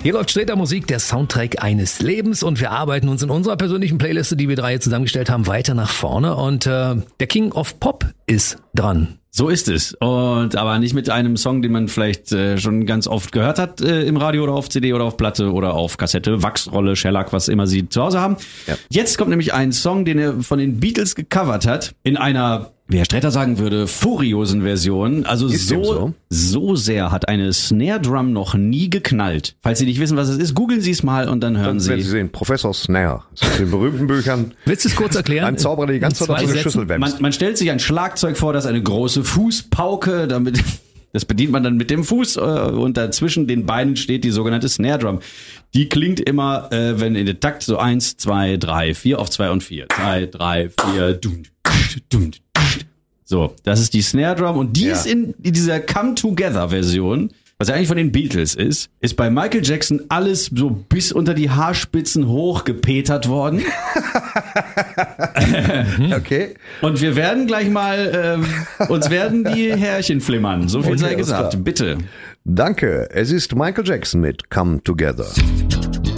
Hier läuft Sträter Musik, der Soundtrack eines Lebens, und wir arbeiten uns in unserer persönlichen Playliste, die wir drei zusammengestellt haben, weiter nach vorne, und der King of Pop ist dran. So ist es. Und aber nicht mit einem Song, den man vielleicht schon ganz oft gehört hat im Radio oder auf CD oder auf Platte oder auf Kassette, Wachsrolle, Shellac, was immer Sie zu Hause haben. Ja. Jetzt kommt nämlich ein Song, den er von den Beatles gecovert hat, in einer, wie Herr Sträter sagen würde, furiosen Version. Also so sehr hat eine Snare Drum noch nie geknallt. Falls Sie nicht wissen, was es ist, googeln Sie es mal und dann hören Sie. Werden Sie sehen, Professor Snare. Das ist in den berühmten Büchern. Willst du es kurz erklären? Ein Zauberer, der die ganze Zeit auf eine Schüssel wämst. Man stellt sich ein Schlagzeug vor, das eine große Fußpauke, das bedient man dann mit dem Fuß, und dazwischen den Beinen steht die sogenannte Snare Drum. Die klingt immer, wenn in der Takt so 1, 2, 3, 4 auf 2 und 4. 2, 3, 4, so, das ist die Snare Drum, und die ist in dieser Come-Together-Version, was ja eigentlich von den Beatles ist bei Michael Jackson alles so bis unter die Haarspitzen hochgepetert worden. Okay. Und wir werden gleich mal, uns werden die Härchen flimmern. So viel sei gesagt. Bitte. Danke. Es ist Michael Jackson mit Come Together.